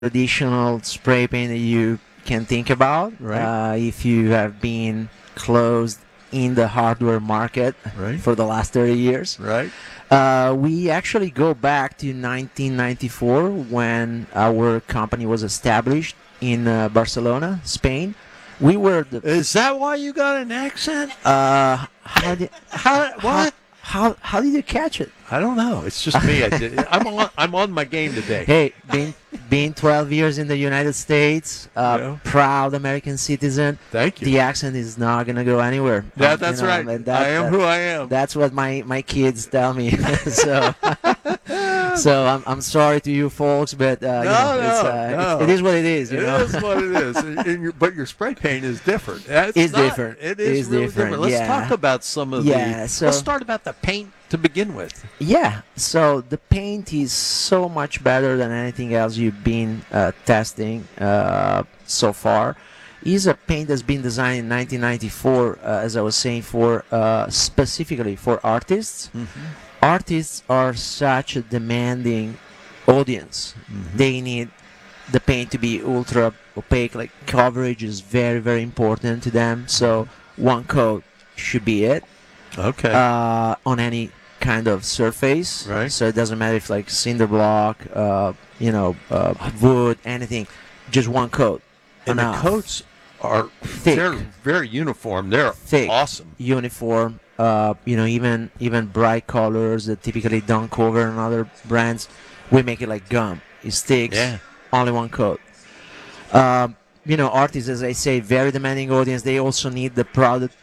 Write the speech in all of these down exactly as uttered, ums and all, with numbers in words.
traditional spray paint that you can think about. Right. Uh, if you have been closed in the hardware market Right. for the last thirty years. Right. Uh, we actually go back to nineteen ninety-four when our company was established in uh, Barcelona, Spain. We were the. Is that why you got an accent? Uh, how did How? What? how how did you catch it? I don't know. It's just me. I did. I'm on. I'm on my game today. Hey, being being twelve years in the United States, uh, Yeah. proud American citizen. Thank you. The accent is not gonna go anywhere. Yeah, Um, that's you know, right. and that- I am that- who I am. That's what my, my kids tell me. so, so I'm I'm sorry to you folks, but uh, you No, know, it's, no, uh, no. It, it is what it is. You It know, is what it is. And- and your- but your spray paint is different. It's It's not- different. It is It's really different, different. Let's yeah. talk about some of Yeah, the. so- let's start about the paint to begin with. Yeah, so the paint is so much better than anything else you've been uh, testing uh, so far. Is a paint that's been designed in nineteen ninety-four, uh, as I was saying, for uh, specifically for artists. Artists are such a demanding audience. They need the paint to be ultra opaque. Like coverage is very, very important to them. So one coat should be it Okay. uh, on any kind of surface. Right. So it doesn't matter if like cinder block, uh, you know, uh, wood, anything. Just one coat. and the enough. coats are Thick. they're very uniform. They're Thick. awesome. Uniform. Uh, you know, even even bright colors that typically don't cover in other brands. We make it like gum. It sticks. Yeah. Only one coat. Um, you know, artists, as I say, very demanding audience. They also need the product,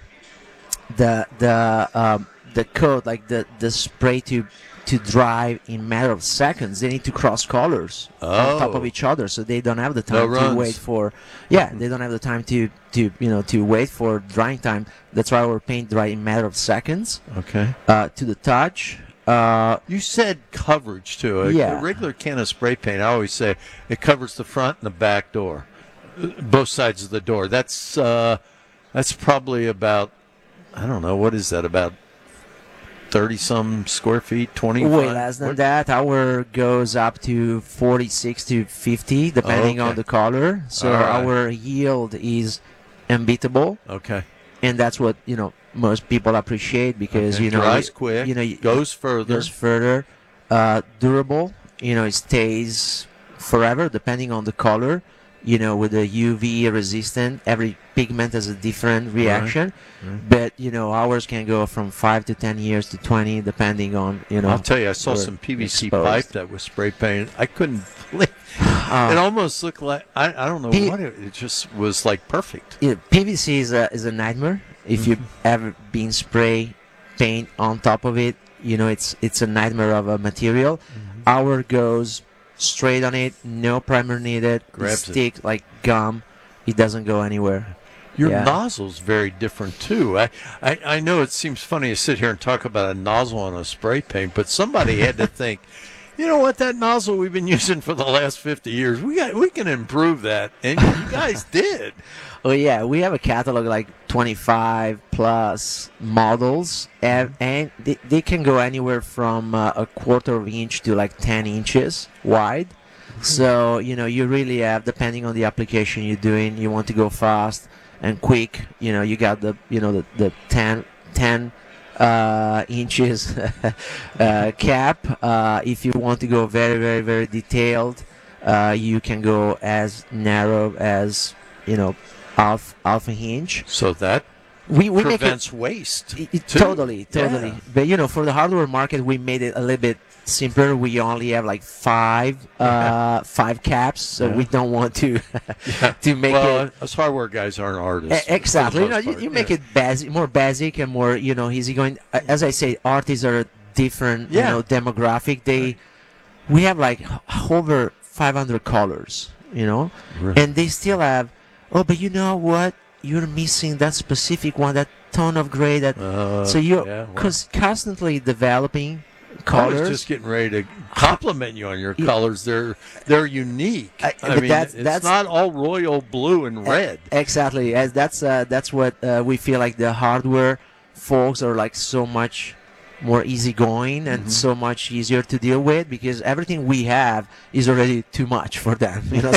the the um, the coat, like the the spray to to dry in matter of seconds. They need to cross colors on top Oh. of each other, so they don't have the No time to runs. wait for. Yeah, they don't have the time to to you know to wait for drying time. That's why our paint dry in matter of seconds Okay. uh, to the touch. Uh, You said coverage too. A, Yeah. a regular can of spray paint, I always say it covers the front and the back door, Uh, both sides of the door. That's uh, that's probably about I don't know what is that about thirty some square feet, twenty. Way less than that. Our goes up to forty-six to fifty, depending on Okay. the color. So All right. our yield is unbeatable, Okay. and that's what you know most people appreciate because Okay. you know Dries it- quick, you know it goes further. goes further, uh, durable. You know, it stays forever depending on the color. You know, with the U V resistant, every pigment has a different reaction. right. But you know, ours can go from five to ten years to twenty, depending on you know. I'll tell you, I saw we're some P V C exposed. pipe that was spray painted. I couldn't believe Uh, it. Almost looked like I, I don't know P- what it, it just was like perfect. Yeah, P V C is a is a nightmare. If you've ever been spray paint on top of it, you know it's it's a nightmare of a material. Our goes straight on it, no primer needed. Grabs it. it stick like gum. It doesn't go anywhere. Your Yeah. nozzle's very different too. I, I I know it seems funny to sit here and talk about a nozzle on a spray paint, but somebody had to think. You know what? That nozzle we've been using for the last fifty years, we got we can improve that, and you guys did. Oh yeah, we have a catalog like twenty-five plus models, and, and they, they can go anywhere from uh, a quarter of inch to like ten inches wide. So you know you really have, depending on the application you're doing, you want to go fast and quick. You know you got the you know the the ten, ten uh, inches uh, cap. Uh, if you want to go very very very detailed, uh, you can go as narrow as you know half half an inch. So that We we make it, prevents waste. it- it- too. totally totally. Yeah. But you know for the hardware market, we made it a little bit simpler. We only have like five uh, five caps, so Yeah. we don't want to to make well, it. us hardware guys aren't artists. E- Exactly. for You the know, most you, part. you make Yeah. it basic, more basic and more, you know, easygoing. A- As I say, artists are a different, you Yeah. know, demographic. They, we have like h- over five hundred colors, you know, Really? and they still have. Oh, but you know what? You're missing that specific one, that tone of gray. That Uh, so you're yeah, well, cons- constantly developing I colors. was just getting ready to compliment you on your Yeah. colors. They're they're unique. I- I, but mean, that's- it's that's- not all royal blue and E- red. Exactly, as that's uh, that's what uh, we feel like the hardware folks are like so much more easygoing and so much easier to deal with because everything we have is already too much for them. You know,